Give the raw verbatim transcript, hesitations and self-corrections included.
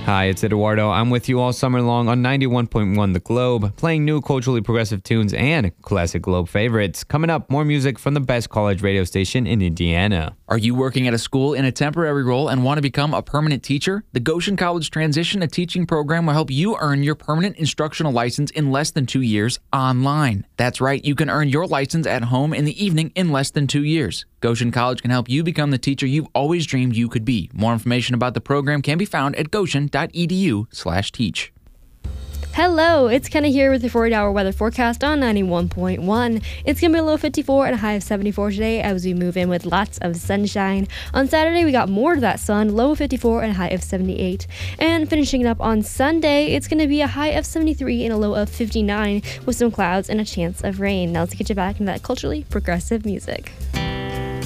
Hi, it's Eduardo. I'm with you all summer long on ninety-one point one The Globe, playing new culturally progressive tunes and classic Globe favorites. Coming up, more music from the best college radio station in Indiana. Are you working at a school in a temporary role and want to become a permanent teacher? The Goshen College Transition to Teaching program will help you earn your permanent instructional license in less than two years online. That's right, you can earn your license at home in the evening in less than two years. Goshen College can help you become the teacher you've always dreamed you could be. More information about the program can be found at goshen.edu slash teach. Hello, it's Kenna here with your forty hour weather forecast on ninety-one point one. It's going to be a low fifty-four and a high of seventy-four today as we move in with lots of sunshine. On Saturday, we got more of that sun, low of fifty-four and a high of seventy-eight. And finishing it up on Sunday, it's going to be a high of seventy-three and a low of fifty-nine with some clouds and a chance of rain. Now let's get you back into that culturally progressive music.